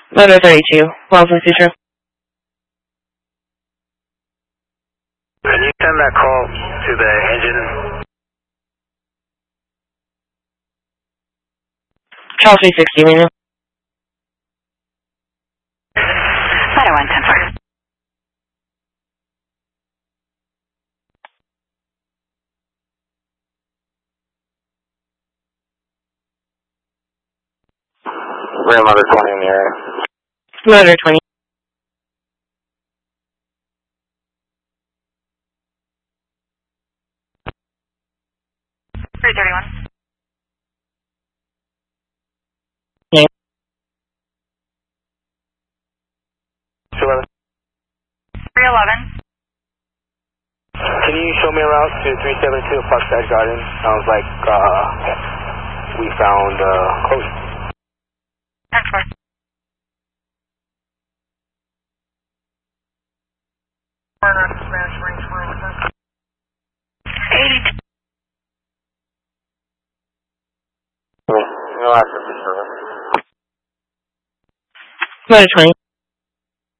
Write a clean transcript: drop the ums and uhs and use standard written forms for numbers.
Motor 32, Wellesley Sutro. Can you send that call to the engine? Charles 360, Reno. Motor 110. Real Motor 20 in the area. Motor 20. Okay. 211. 311. Can you show me a route to 372 Parkside Garden? Sounds like we found Chloe. 10-4. Motor 20.